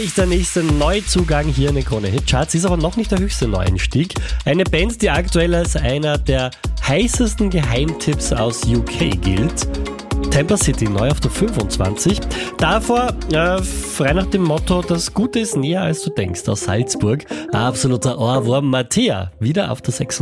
Der nächste Neuzugang hier in den Krone-Hit-Charts ist aber noch nicht der höchste Neueinstieg. Eine Band, die aktuell als einer der heißesten Geheimtipps aus UK gilt. Tampa City, neu auf der 25. Davor, frei nach dem Motto, das Gute ist näher als du denkst, aus Salzburg. Ein absoluter Ohrwurm, Mattea, wieder auf der 26.